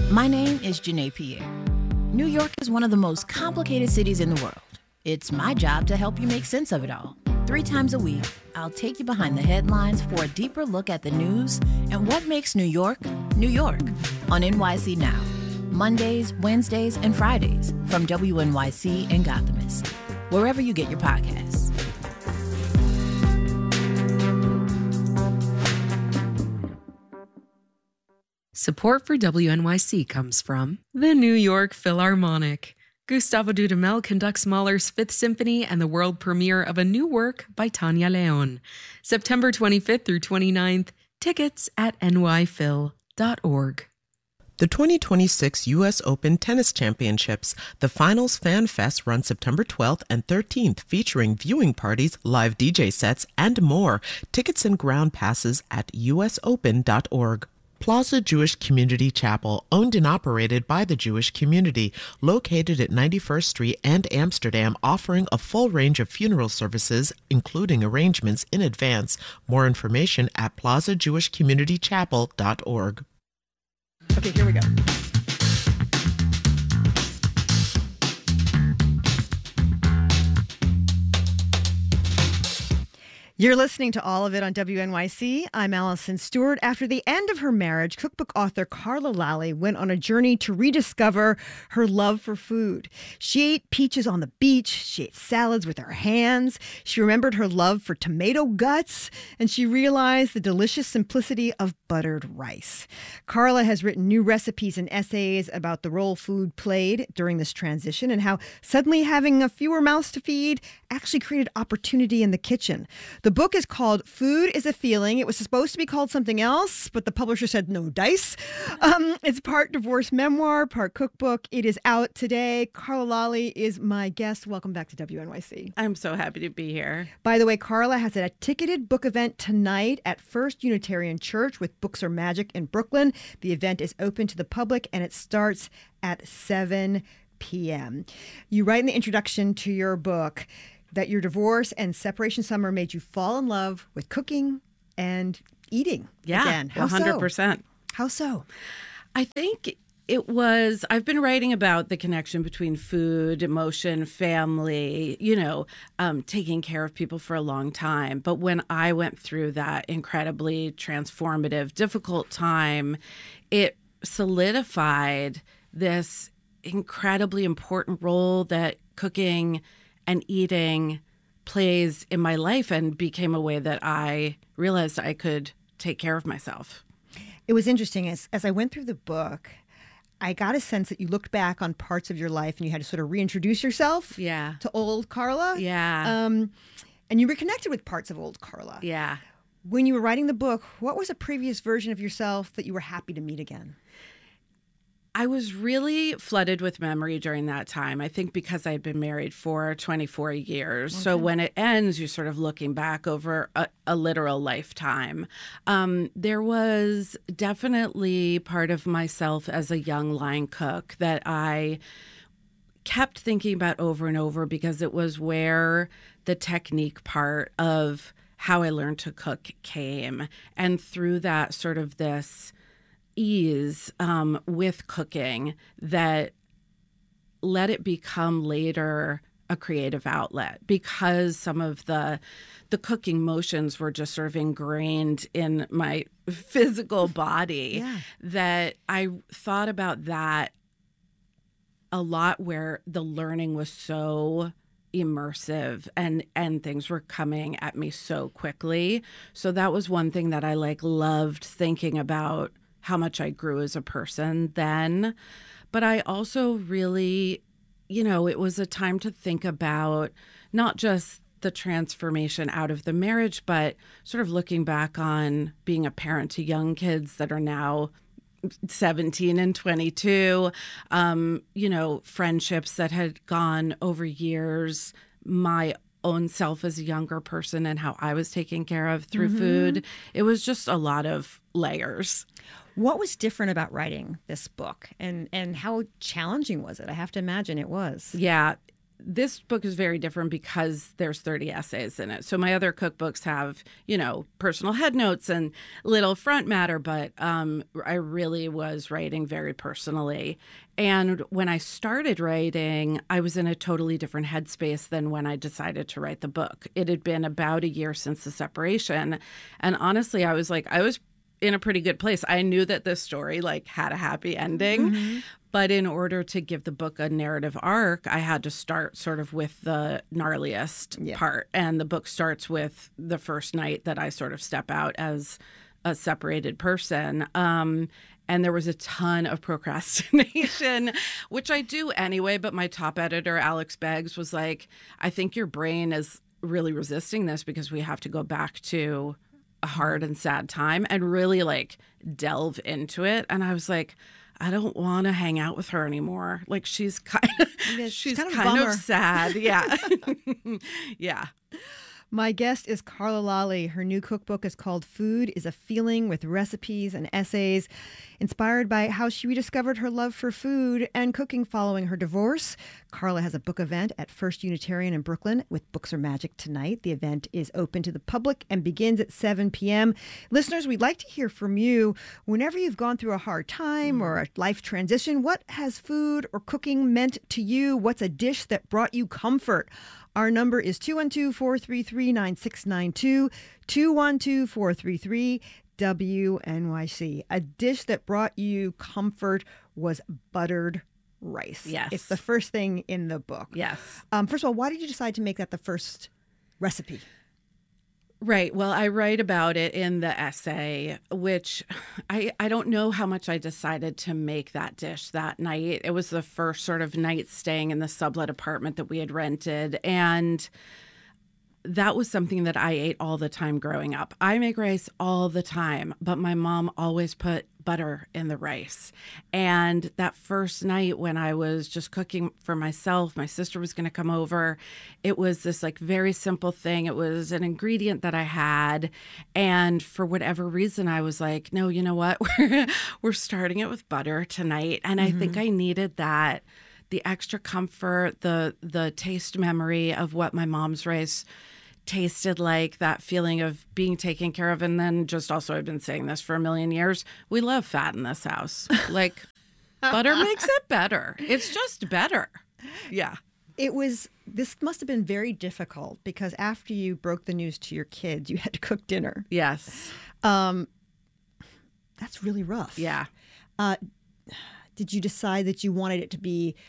My name is Janae Pierre. New York is one of the most complicated cities in the world. It's my job to help you make sense of it all. 3 times a week, I'll take you behind the headlines for a deeper look at the news and what makes New York, New York on NYC Now. Mondays, Wednesdays, and Fridays from WNYC and Gothamist, wherever you get your podcasts. Support for WNYC comes from the New York Philharmonic. Gustavo Dudamel conducts Mahler's Fifth Symphony and the world premiere of a new work by Tanya Leon. September 25th through 29th. Tickets at nyphil.org. The 2026 U.S. Open Tennis Championships, the Finals Fan Fest, run September 12th and 13th, featuring viewing parties, live DJ sets, and more. Tickets and ground passes at usopen.org. Plaza Jewish Community Chapel, owned and operated by the Jewish community, located at 91st Street and Amsterdam, offering a full range of funeral services, including arrangements in advance. More information at plazajewishcommunitychapel.org. Okay, here we go. You're listening to All of It on WNYC. I'm Allison Stewart. After the end of her marriage, cookbook author Carla Lalli went on a journey to rediscover her love for food. She ate peaches on the beach. She ate salads with her hands. She remembered her love for tomato guts, and she realized the delicious simplicity of buttered rice. Carla has written new recipes and essays about the role food played during this transition and how suddenly having a fewer mouths to feed actually created opportunity in the kitchen. The book is called Food is a Feeling. It was supposed to be called something else, but the publisher said no dice. It's part divorce memoir, part cookbook. It is out today. Carla Lalli is my guest. Welcome back to WNYC. I'm so happy to be here. By the way, Carla has a ticketed book event tonight at First Unitarian Church with Books Are Magic in Brooklyn. The event is open to the public and it starts at 7 p.m. You write in the introduction to your book that your divorce and separation summer made you fall in love with cooking and eating again. How 100%. So? How so? I think it was, I've been writing about the connection between food, emotion, family, taking care of people for a long time. But when I went through that incredibly transformative, difficult time, it solidified this incredibly important role that cooking and eating plays in my life and became a way that I realized I could take care of myself. It was interesting. As I went through the book, I got a sense that you looked back on parts of your life and you had to sort of reintroduce yourself to old Carla. Yeah. And you reconnected with parts of old Carla. Yeah. When you were writing the book, what was a previous version of yourself that you were happy to meet again? I was really flooded with memory during that time. I think because I had been married for 24 years. Okay. So when it ends, you're sort of looking back over a literal lifetime. There was definitely part of myself as a young line cook that I kept thinking about over and over because it was where the technique part of how I learned to cook came. And through that sort of this ease with cooking that let it become later a creative outlet because some of the cooking motions were just sort of ingrained in my physical body that I thought about that a lot where the learning was so immersive and things were coming at me so quickly. So that was one thing that I loved thinking about how much I grew as a person then. But I also really, it was a time to think about not just the transformation out of the marriage, but sort of looking back on being a parent to young kids that are now 17 and 22, friendships that had gone over years, my own self as a younger person and how I was taken care of through food. It was just a lot of layers. What was different about writing this book and how challenging was it? I have to imagine it was. Yeah, this book is very different because there's 30 essays in it. So my other cookbooks have, personal head notes and little front matter, but I really was writing very personally. And when I started writing, I was in a totally different headspace than when I decided to write the book. It had been about a year since the separation. And honestly, I was in a pretty good place. I knew that this story had a happy ending, but in order to give the book a narrative arc, I had to start sort of with the gnarliest part. And the book starts with the first night that I sort of step out as a separated person. And there was a ton of procrastination, which I do anyway. But my top editor, Alex Beggs, was like, I think your brain is really resisting this because we have to go back to a hard and sad time and really delve into it. And I was like, I don't want to hang out with her anymore. She's kind of sad. Yeah. Yeah. My guest is Carla Lalli. Her new cookbook is called Food is a Feeling, with recipes and essays inspired by how she rediscovered her love for food and cooking following her divorce. Carla has a book event at First Unitarian in Brooklyn with Books Are Magic tonight. The event is open to the public and begins at 7 p.m. Listeners, we'd like to hear from you. Whenever you've gone through a hard time or a life transition, what has food or cooking meant to you? What's a dish that brought you comfort? Our number is 212-433-9692, 212-433-WNYC. A dish that brought you comfort was buttered rice. Yes. It's the first thing in the book. Yes. First of all, why did you decide to make that the first recipe? Right. Well, I write about it in the essay, which I don't know how much I decided to make that dish that night. It was the first sort of night staying in the sublet apartment that we had rented. And that was something that I ate all the time growing up. I make rice all the time, but my mom always put butter in the rice. And that first night when I was just cooking for myself, my sister was going to come over. It was this very simple thing. It was an ingredient that I had. And for whatever reason, I was like, no, you know what? We're starting it with butter tonight. And I think I needed that. The extra comfort, the taste memory of what my mom's rice tasted like, that feeling of being taken care of. And then just also, I've been saying this for a million years, we love fat in this house. Butter makes it better. It's just better. Yeah. This must have been very difficult because after you broke the news to your kids, you had to cook dinner. Yes. That's really rough. Yeah. Did you decide that you wanted it to be